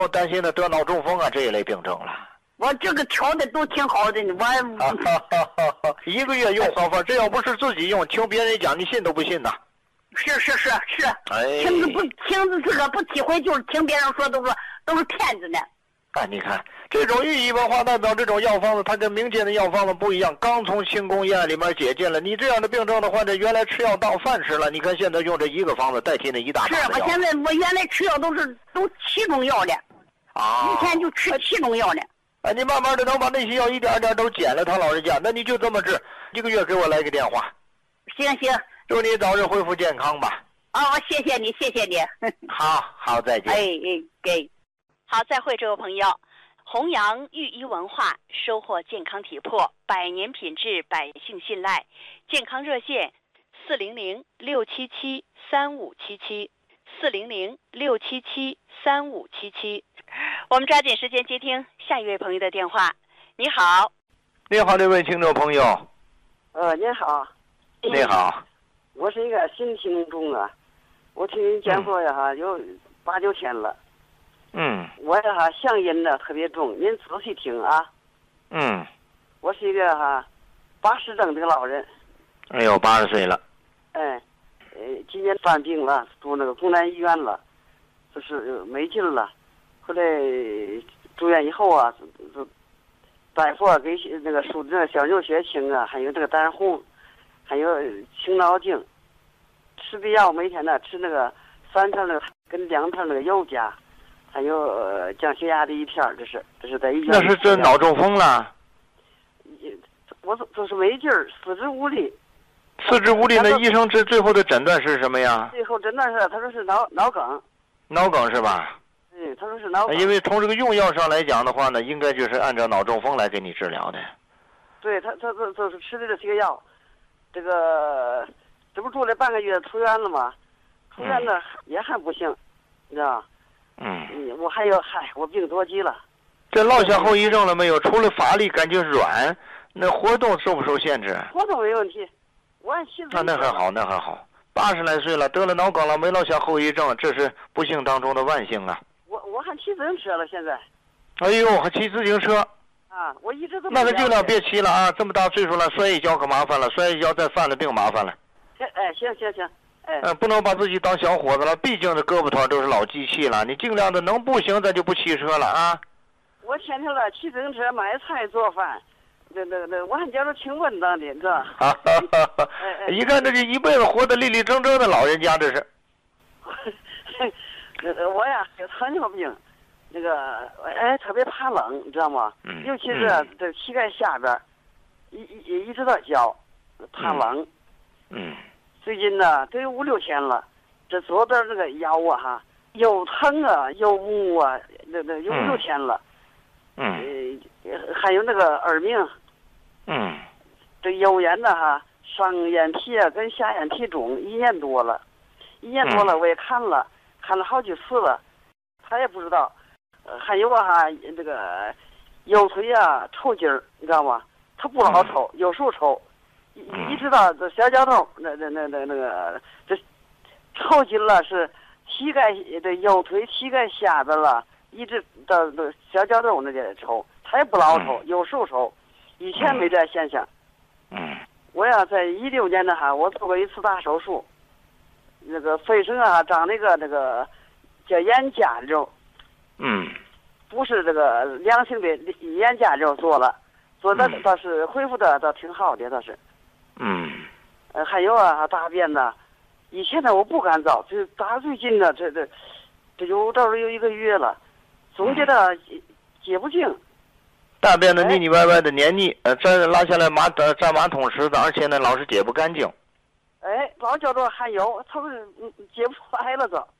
我担心的得脑中风啊这一类病症了。 我这个调的都挺好的呢， 一个月用好方，这要不是自己用，听别人讲你信都不信呐。 是， 哎， 听着这个不体会，就是听别人说都是骗子呢。 哎，你看这种寓意文化代表这种药方子，它跟民间的药方子不一样，刚从轻宫医案里面解禁了。你这样的病症的患者，原来吃药当饭吃了，你看现在用这一个方子代替那一大把的药。 是，我原来吃药都7种药的，以前就吃7种药的。 哎，你慢慢的能把那些药一点点都减了，他老人家，那你就这么治，1个月给我来个电话。 行， 祝你早日恢复健康吧。 谢谢你。 好，再见。 好，再会，这位朋友。弘扬寓医文化，收获健康体魄，100年品质，百姓信赖。健康热线400-677-3577，400-677-3577。我们抓紧时间接听下一位朋友的电话。你好。 你好，这位听众朋友。 您好。 你好。 我是一个新听众啊，我听您讲座呀有8、9天了。我呀乡音呢特别重，您仔细听啊。我是一个80整的老人。 哎呦，80岁了。 今年犯病了，住那个公安医院了，就是没劲了。后来住院以后啊，大夫给那个输那个小牛血清啊，还有这个丹红，还有清脑净，吃的药每天呢吃那个3片那个跟2片那个油加，还有降血压的1片，这是在医院。 那是这脑中风了。 我就是没劲儿，四肢无力。 四肢无力，那医生最后的诊断是什么呀？ 最后诊断是他说是脑梗。 脑梗是吧？ 他说是脑梗。 因为从这个用药上来讲的话呢，应该就是按照脑中风来给你治疗的。 对，他就是吃的这些药，这不住了半个月出院了吗？出院呢也还不行，你知道？我还有我病多急了。 这落下后遗症了没有？除了乏力感觉软，那活动受不受限制？ 活动没问题，我按骑自行车。 那还好，80来岁了，得了脑梗了，没落下后遗症，这是不幸当中的万幸啊。 我还骑自行车了，现在。 哎呦，还骑自行车？ 我一直都。 那个尽量别骑了啊！这么大岁数了，摔一跤可麻烦了，摔一跤再犯了病麻烦了。 行。 不能把自己当小伙子了，毕竟这胳膊腿都是老机器了，你尽量的能不行咱就不骑车了啊。 我天天了骑自行车买菜做饭，我还觉得挺稳当的，知道吧？ 一看这一辈子活得立立正正的老人家，这是。 我呀有糖尿病，特别怕冷，你知道吗？尤其是这膝盖下边，一直到脚，怕冷。最近呢都有5、6天了，这左边这个腰啊又疼啊又木啊，有5、6天了。还有那个耳鸣。这右眼呢上眼皮啊跟下眼皮肿1年多了我也看了好几次了，他也不知道。还有这个右腿啊抽筋儿，你知道吗？他不老抽，有时候抽。一直到这小脚头那个这抽筋了，是膝盖的右腿膝盖下边了，一直到这小脚头那里抽，他也不老抽，有时候抽，以前没这现象。我呀在16年的我做过一次大手术，那个肺上长那个叫眼痂瘤。不是这个良性的眼痂瘤做了，做的倒是恢复的倒挺好的，倒是。还有大便呢，以前呢我不敢造，这打最近呢这有倒是有1个月了，总觉得解不净。 大便的腻腻歪歪的黏腻，这拉下来占马桶池子，而且呢老是解不干净。 老觉着还有，他们解不出来了都。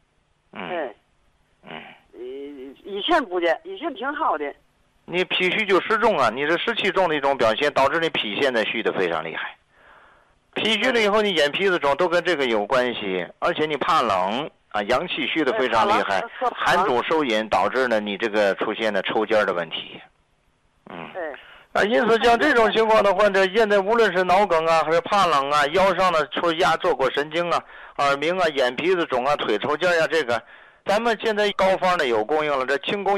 以前不解，以前挺好的。 你脾虚就湿重啊，你这湿气重的一种表现，导致你脾现在虚的非常厉害。脾虚了以后，你眼皮子肿都跟这个有关系，而且你怕冷阳气虚的非常厉害，寒主收引，导致呢你这个出现了抽筋的问题。因此像这种情况的患者，现在无论是脑梗还是怕冷腰上的出压坐过神经耳鸣眼皮子肿腿抽筋这个咱们现在膏方呢有供应了，这轻功